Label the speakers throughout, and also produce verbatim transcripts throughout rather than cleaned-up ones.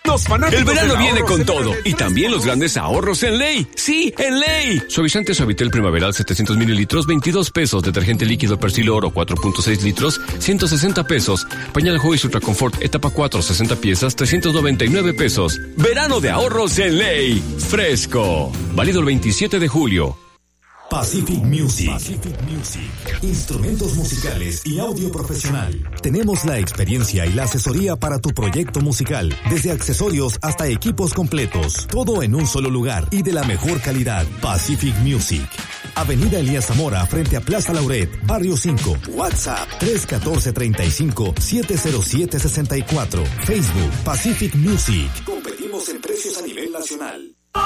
Speaker 1: Los fanáticos
Speaker 2: El verano
Speaker 1: del
Speaker 2: viene
Speaker 1: ahorro
Speaker 2: con
Speaker 1: celebran
Speaker 2: todo
Speaker 1: el
Speaker 2: y también los grandes ahorros en Ley. Sí, en Ley. Suavizante Suavitel Primaveral setecientos mililitros, veintidós pesos. Detergente líquido Persil Oro cuatro punto seis litros, ciento sesenta pesos. Pañal Joyce Ultra Confort etapa cuatro, sesenta piezas, trescientos noventa y nueve pesos. Verano de ahorros en Ley. Fresco. Válido el veintisiete de julio.
Speaker 3: Pacific Music. Pacific Music. Instrumentos musicales y audio profesional. Tenemos la experiencia y la asesoría para tu proyecto musical. Desde accesorios hasta equipos completos. Todo en un solo lugar y de la mejor calidad. Pacific Music. Avenida Elías Zamora frente a Plaza Lauret, Barrio cinco. WhatsApp tres uno cuatro, tres cinco, siete cero siete, seis cuatro. Facebook Pacific Music. Competimos en precios a nivel nacional.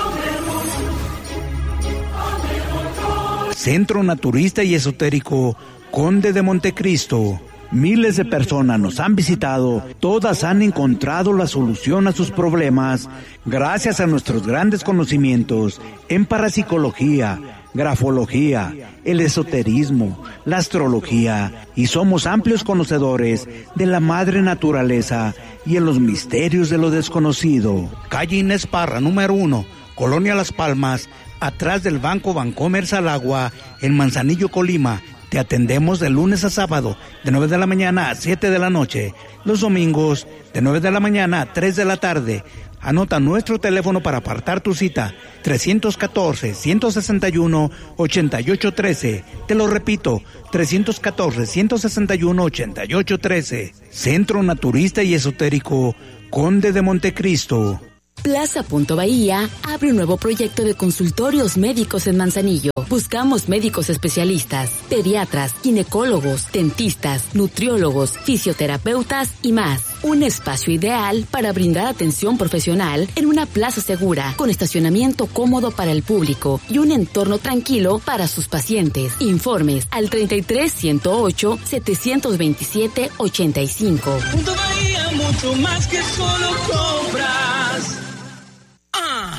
Speaker 4: Centro Naturista y Esotérico Conde de Montecristo. Miles de personas nos han visitado, todas han encontrado la solución a sus problemas gracias a nuestros grandes conocimientos en parapsicología, grafología, el esoterismo, la astrología, y somos amplios conocedores de la madre naturaleza y en los misterios de lo desconocido. Calle Inés Parra, número uno, Colonia Las Palmas, atrás del Banco Bancomer Salagua, en Manzanillo, Colima. Te atendemos de lunes a sábado, de nueve de la mañana a siete de la noche. Los domingos, de nueve de la mañana a tres de la tarde. Anota nuestro teléfono para apartar tu cita, tres uno cuatro, uno seis uno, ocho ocho uno tres. Te lo repito, tres uno cuatro, uno seis uno, ocho ocho uno tres. Centro Naturista y Esotérico Conde de Montecristo.
Speaker 5: Plaza Punto Bahía abre un nuevo proyecto de consultorios médicos en Manzanillo. Buscamos médicos especialistas, pediatras, ginecólogos, dentistas, nutriólogos, fisioterapeutas y más. Un espacio ideal para brindar atención profesional en una plaza segura, con estacionamiento cómodo para el público y un entorno tranquilo para sus pacientes. Informes al treinta y tres, ciento ocho, setecientos veintisiete, ochenta y cinco.
Speaker 6: Punto Bahía, mucho más que solo compras. Ah.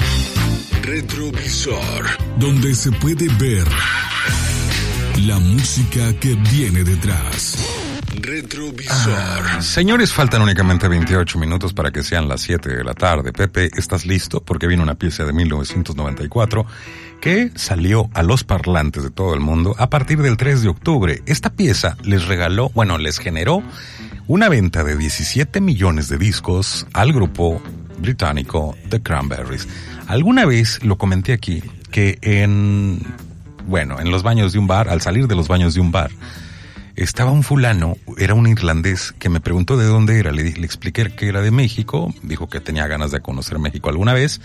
Speaker 7: Retrovisor, donde se puede ver la música que viene detrás. Retrovisor.
Speaker 8: Ah, señores, faltan únicamente veintiocho minutos para que sean las siete de la tarde. Pepe, ¿estás listo? Porque viene una pieza de mil novecientos noventa y cuatro que salió a los parlantes de todo el mundo a partir del tres de octubre. Esta pieza les regaló, bueno, les generó una venta de diecisiete millones de discos al grupo británico The Cranberries. Alguna vez lo comenté aquí, que en, bueno, en los baños de un bar, al salir de los baños de un bar, estaba un fulano, era un irlandés, que me preguntó de dónde era. Le, le expliqué que era de México, dijo que tenía ganas de conocer México alguna vez,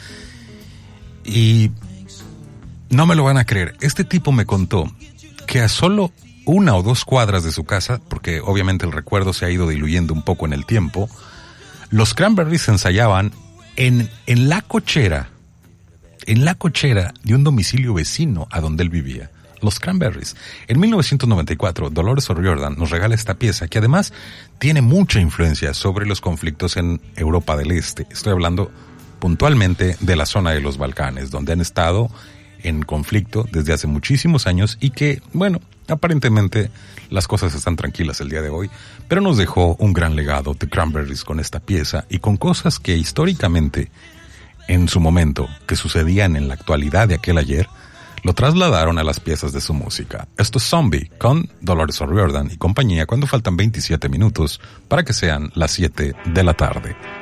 Speaker 8: y no me lo van a creer. Este tipo me contó que a solo una o dos cuadras de su casa, porque obviamente el recuerdo se ha ido diluyendo un poco en el tiempo, los Cranberries ensayaban en, en la cochera, en la cochera de un domicilio vecino a donde él vivía. Los Cranberries. En mil novecientos noventa y cuatro, Dolores O'Riordan nos regala esta pieza que además tiene mucha influencia sobre los conflictos en Europa del Este. Estoy hablando puntualmente de la zona de los Balcanes, donde han estado en conflicto desde hace muchísimos años y que, bueno, aparentemente las cosas están tranquilas el día de hoy, pero nos dejó un gran legado The Cranberries con esta pieza y con cosas que históricamente, en su momento, que sucedían en la actualidad de aquel ayer, lo trasladaron a las piezas de su música. Esto es Zombie con Dolores O'Riordan y compañía cuando faltan veintisiete minutos para que sean las siete de la tarde.